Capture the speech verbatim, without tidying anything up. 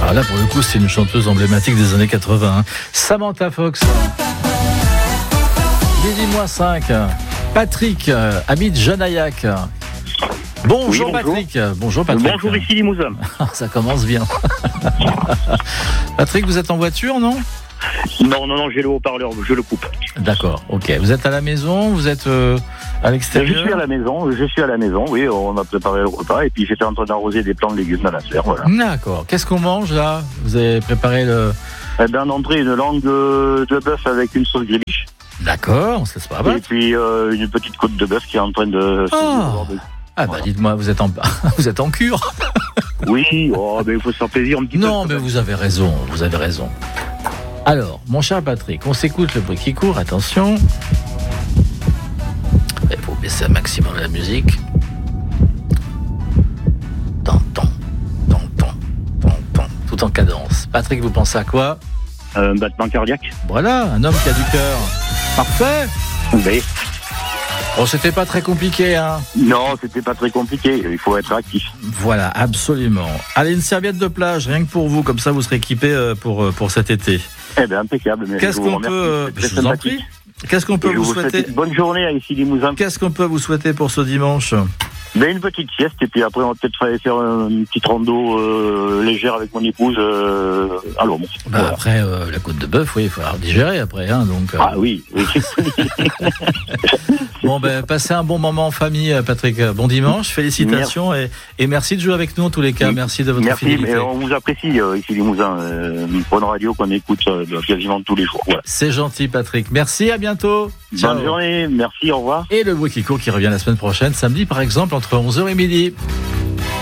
Alors là, pour le coup, c'est une chanteuse emblématique des années quatre-vingts. Hein. Samantha Fox. Midi moins cinq. Patrick, euh, ami de Janaillac. Bonjour, oui, bonjour Patrick. Bonjour Patrick. Bonjour ici Limousin. Ça commence bien. Patrick, vous êtes en voiture, non ? Non, non, non, j'ai le haut-parleur, je le coupe. D'accord, ok. Vous êtes à la maison, vous êtes euh, à l'extérieur ? Je suis à la maison, je suis à la maison, oui, on a préparé le repas et puis j'étais en train d'arroser des plants de légumes dans la serre, voilà. D'accord. Qu'est-ce qu'on mange là ? Vous avez préparé le... Eh bien, en entrée, une langue de, de bœuf avec une sauce gribiche. D'accord, ça c'est pas mal. Et puis euh, une petite côte de bœuf qui est en train de... Oh. Ah bah voilà. Dites-moi, vous êtes en vous êtes en cure. Oui, oh, ben il faut se faire plaisir un petit peu. Non, mais vous avez raison, vous avez raison. Alors, mon cher Patrick, on s'écoute le bruit qui court, attention. Il faut baisser un maximum la musique. Tant, tant, tant, tant, tant, tant, tout en cadence. Patrick, vous pensez à quoi ? Un battement cardiaque. Voilà, un homme qui a du cœur. Parfait. Oui. Bon, c'était pas très compliqué, hein ? Non, c'était pas très compliqué. Il faut être actif. Voilà, absolument. Allez, une serviette de plage, rien que pour vous, comme ça vous serez équipé pour, pour cet été. Eh bien, impeccable. Mais Qu'est-ce qu'on peut... Euh, je vous en prie. Qu'est-ce qu'on peut vous, vous souhaiter ? Bonne journée à ici Limousin. Qu'est-ce qu'on peut vous souhaiter pour ce dimanche ? Ben, une petite sieste et puis après on va peut-être aller faire une petite rando euh, légère avec mon épouse euh, à l'ombre. Bah, voilà. Après euh, la côte de bœuf, oui, il faut la digérer après, hein, donc. Euh... Ah oui. oui. Bon ben passez un bon moment en famille, Patrick. Bon dimanche, félicitations et, et merci de jouer avec nous en tous les cas. Merci de votre merci, fidélité. Merci, on vous apprécie euh, ici Limousin, euh, une radio qu'on écoute euh, quasiment tous les jours. Voilà. C'est gentil, Patrick. Merci, à bientôt. Ciao. Bonne journée, merci, au revoir. Et le bruit qui court qui revient la semaine prochaine, samedi par exemple entre onze heures et midi.